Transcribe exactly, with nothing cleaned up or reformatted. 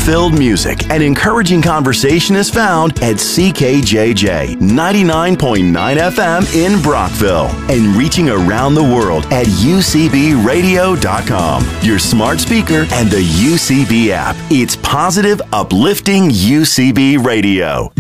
fun-filled music and encouraging conversation is found at C K J J ninety-nine point nine F M in Brockville and reaching around the world at U C B radio dot com, your smart speaker, and the U C B app. It's positive, uplifting U C B Radio.